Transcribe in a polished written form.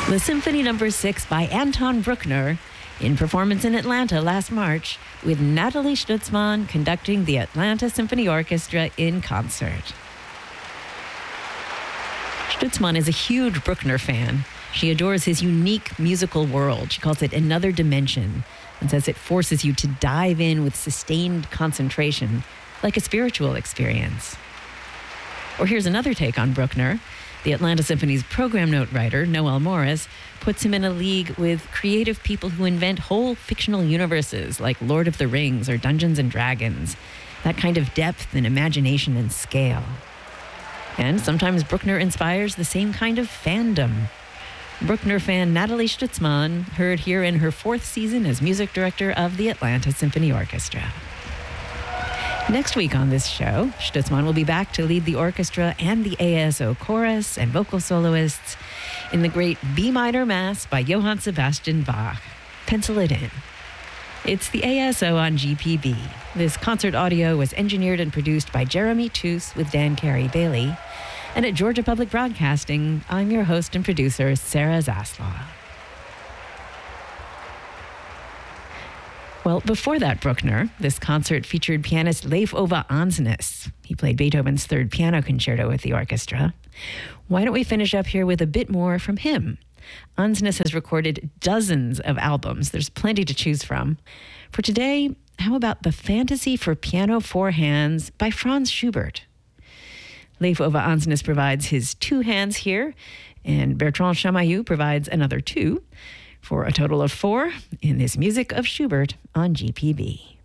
The Symphony No. 6 by Anton Bruckner, in performance in Atlanta last March, with Natalie Stutzman conducting the Atlanta Symphony Orchestra in concert. Stutzman is a huge Bruckner fan. She adores his unique musical world. She calls it another dimension and says it forces you to dive in with sustained concentration, like a spiritual experience. Or here's another take on Bruckner. The Atlanta Symphony's program note writer, Noel Morris, puts him in a league with creative people who invent whole fictional universes like Lord of the Rings or Dungeons and Dragons. That kind of depth and imagination and scale. And sometimes Bruckner inspires the same kind of fandom. Bruckner fan Natalie Stutzman heard here in her 4th season as music director of the Atlanta Symphony Orchestra. Next week on this show, Stutzman will be back to lead the orchestra and the ASO chorus and vocal soloists in the great B minor Mass by Johann Sebastian Bach. Pencil it in. It's the ASO on GPB. This concert audio was engineered and produced by Jeremy Toos with Dan Carey-Bailey. And at Georgia Public Broadcasting, I'm your host and producer, Sarah Zaslaw. Well, before that Bruckner, this concert featured pianist Leif Ove Andsnes. He played Beethoven's 3rd piano concerto with the orchestra. Why don't we finish up here with a bit more from him? Andsnes has recorded dozens of albums. There's plenty to choose from. For today, how about The Fantasy for Piano 4 Hands by Franz Schubert? Leif Ove Andsnes provides his 2 hands here, and Bertrand Chamayou provides another 2, for a total of 4 in this music of Schubert on GPB.